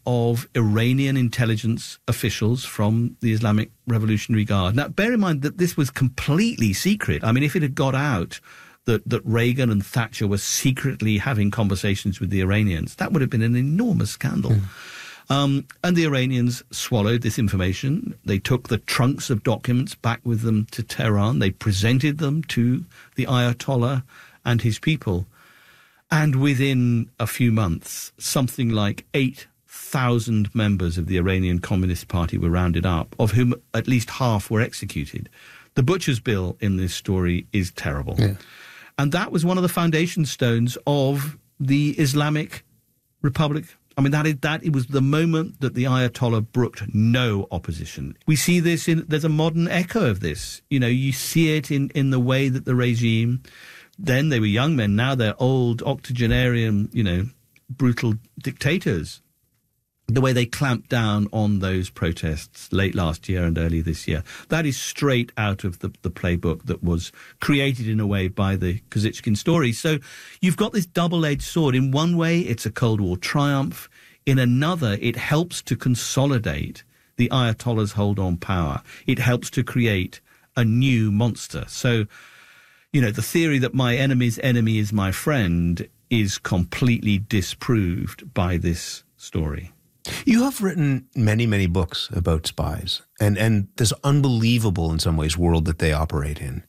of Iranian intelligence officials from the Islamic Revolutionary Guard. Now, bear in mind that this was completely secret. I mean, if it had got out that Reagan and Thatcher were secretly having conversations with the Iranians, that would have been an enormous scandal. And the Iranians swallowed this information. They took the trunks of documents back with them to Tehran. They presented them to the Ayatollah and his people. And within a few months, something like 8,000 members of the Iranian Communist Party were rounded up, of whom at least half were executed. The butcher's bill in this story is terrible. Yeah. And that was one of the foundation stones of the Islamic Republic. I mean, it was the moment that the Ayatollah brooked no opposition. We see this there's a modern echo of this. You know, you see it in the way that the regime, then they were young men, now they're old, octogenarian, you know, brutal dictators. The way they clamped down on those protests late last year and early this year. That is straight out of the playbook that was created in a way by the Kozychkin story. So you've got this double-edged sword. In one way, it's a Cold War triumph. In another, it helps to consolidate the Ayatollah's hold on power. It helps to create a new monster. So, you know, the theory that my enemy's enemy is my friend is completely disproved by this story. You have written many, many books about spies and this unbelievable, in some ways, world that they operate in.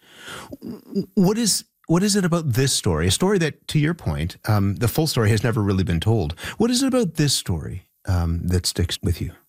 What is it about this story? A story that, to your point, the full story has never really been told. What is it about this story that sticks with you?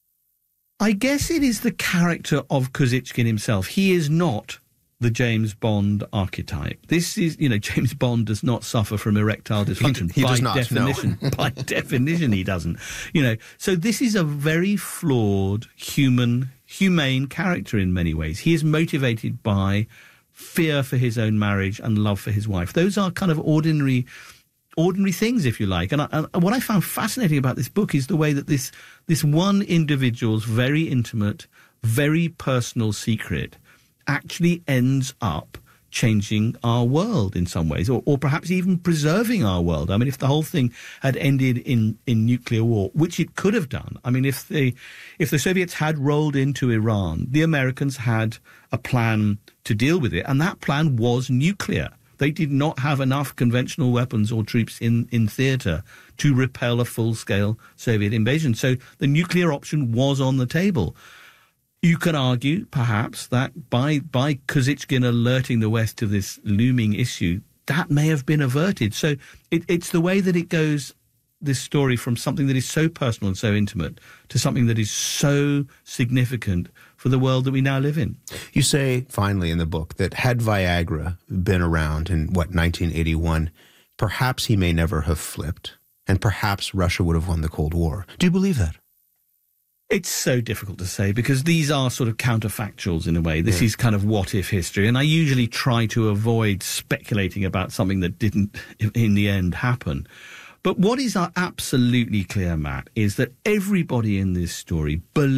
I guess it is the character of Kozychkin himself. He is not the James Bond archetype. This is, you know, James Bond does not suffer from erectile dysfunction. He does not, definition. No. By definition, he doesn't. You know, so this is a very flawed, humane character in many ways. He is motivated by fear for his own marriage and love for his wife. Those are kind of ordinary things, if you like. And what I found fascinating about this book is the way that this one individual's very intimate, very personal secret actually ends up changing our world in some ways, or perhaps even preserving our world. I mean, if the whole thing had ended in nuclear war, which it could have done. I mean, if the Soviets had rolled into Iran, the Americans had a plan to deal with it, and that plan was nuclear. They did not have enough conventional weapons or troops in theatre to repel a full-scale Soviet invasion. So the nuclear option was on the table. You can argue, perhaps, that by Kozychkin alerting the West to this looming issue, that may have been averted. So it's the way that it goes, this story, from something that is so personal and so intimate to something that is so significant for the world that we now live in. You say, finally, in the book, that had Viagra been around in, 1981, perhaps he may never have flipped, and perhaps Russia would have won the Cold War. Do you believe that? It's so difficult to say because these are sort of counterfactuals in a way. This is kind of what-if history, and I usually try to avoid speculating about something that didn't, in the end, happen. But what is absolutely clear, Matt, is that everybody in this story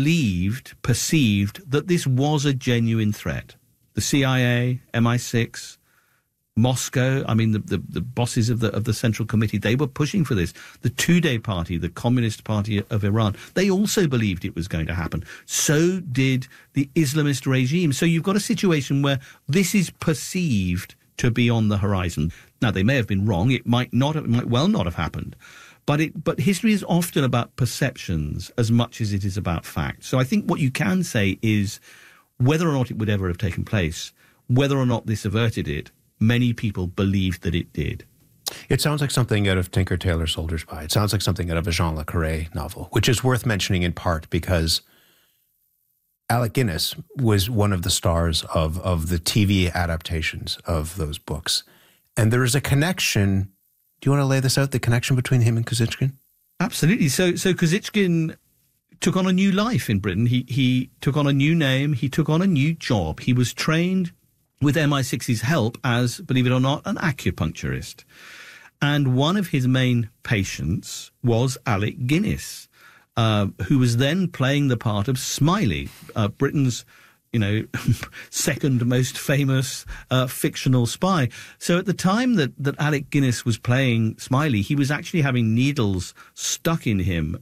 perceived that this was a genuine threat. The CIA, MI6, Moscow, I mean, the bosses of the Central Committee, they were pushing for this. The Tudeh Party, the Communist Party of Iran, they also believed it was going to happen. So did the Islamist regime. So you've got a situation where this is perceived to be on the horizon. Now, they may have been wrong. It might well not have happened. But history is often about perceptions as much as it is about facts. So I think what you can say is whether or not it would ever have taken place, whether or not this averted it, many people believed that it did. It sounds like something out of Tinker Tailor Soldier Spy. It sounds like something out of a Jean Le Carré novel, which is worth mentioning in part because Alec Guinness was one of the stars of the TV adaptations of those books. And there is a connection. Do you want to lay this out, the connection between him and Kozychkin? Absolutely. So Kozychkin took on a new life in Britain. He took on a new name. He took on a new job. He was trained with MI6's help as, believe it or not, an acupuncturist. And one of his main patients was Alec Guinness, who was then playing the part of Smiley, Britain's, second most famous fictional spy. So at the time that Alec Guinness was playing Smiley, he was actually having needles stuck in him